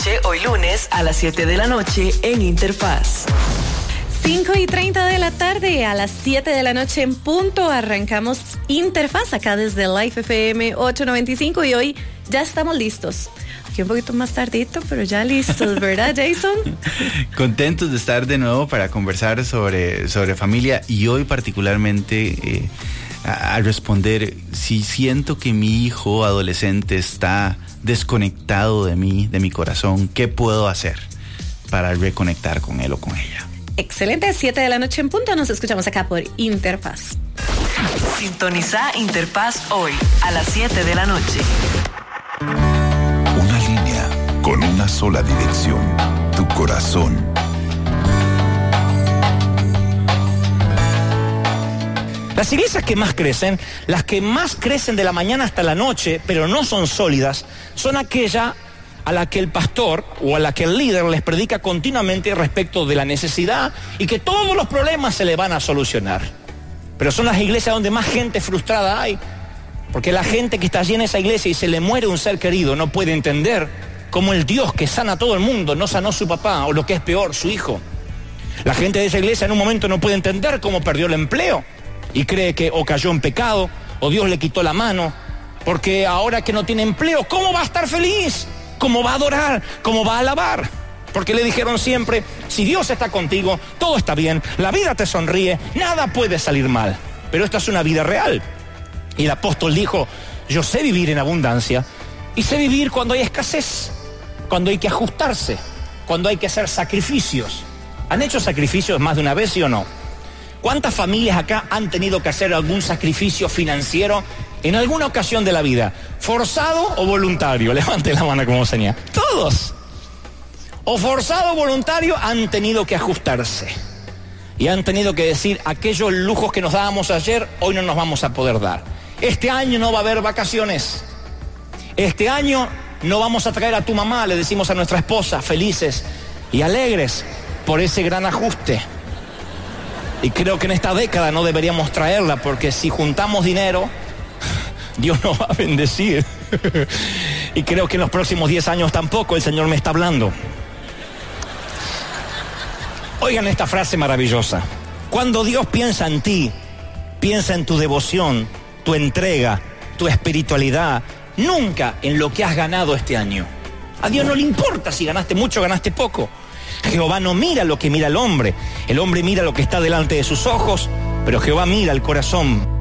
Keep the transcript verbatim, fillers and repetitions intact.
Hoy lunes a las siete de la noche en Interfaz. cinco y treinta de la tarde, a las siete de la noche en punto, arrancamos Interfaz acá desde Life F M ochocientos noventa y cinco y hoy ya estamos listos. Aquí un poquito más tardito, pero ya listos, ¿verdad, Jason? Contentos de estar de nuevo para conversar sobre, sobre familia y hoy particularmente eh, a, a responder si siento que mi hijo adolescente está desconectado de mí, de mi corazón, ¿qué puedo hacer para reconectar con él o con ella? Excelente, siete de la noche en punto, nos escuchamos acá por Interfaz. Sintoniza Interfaz hoy a las siete de la noche. Una línea con una sola dirección, tu corazón. Las iglesias que más crecen, las que más crecen de la mañana hasta la noche, pero no son sólidas, son aquellas a la que el pastor o a la que el líder les predica continuamente respecto de la necesidad y que todos los problemas se le van a solucionar. Pero son las iglesias donde más gente frustrada hay, porque la gente que está allí en esa iglesia y se le muere un ser querido no puede entender cómo el Dios que sana a todo el mundo no sanó a su papá o lo que es peor, su hijo. La gente de esa iglesia en un momento no puede entender cómo perdió el empleo y cree que o cayó en pecado o Dios le quitó la mano, porque ahora que no tiene empleo, ¿cómo va a estar feliz? ¿Cómo va a adorar? ¿Cómo va a alabar? Porque le dijeron siempre, si Dios está contigo, todo está bien, la vida te sonríe, nada puede salir mal. Pero esta es una vida real. Y el apóstol dijo, yo sé vivir en abundancia y sé vivir cuando hay escasez, cuando hay que ajustarse, cuando hay que hacer sacrificios. ¿Han hecho sacrificios más de una vez, sí o no? ¿Cuántas familias acá han tenido que hacer algún sacrificio financiero en alguna ocasión de la vida? ¿Forzado o voluntario? Levante la mano como señal. Todos. O forzado o voluntario han tenido que ajustarse. Y han tenido que decir, aquellos lujos que nos dábamos ayer, hoy no nos vamos a poder dar. Este año no va a haber vacaciones. Este año no vamos a traer a tu mamá, le decimos a nuestra esposa, felices y alegres por ese gran ajuste. Y creo que en esta década no deberíamos traerla, porque si juntamos dinero, Dios nos va a bendecir. Y creo que en los próximos diez años tampoco, el Señor me está hablando. Oigan esta frase maravillosa. Cuando Dios piensa en ti, piensa en tu devoción, tu entrega, tu espiritualidad, nunca en lo que has ganado este año. A Dios no le importa si ganaste mucho o ganaste poco. Jehová no mira lo que mira el hombre. El hombre mira lo que está delante de sus ojos, pero Jehová mira el corazón.